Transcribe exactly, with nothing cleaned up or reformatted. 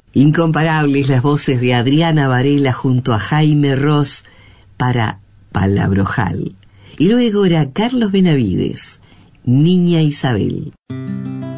Incomparables las voces de Adriana Varela junto a Jaime Ross para Palabrojal. Y luego era Carlos Benavides, Niña Isabel.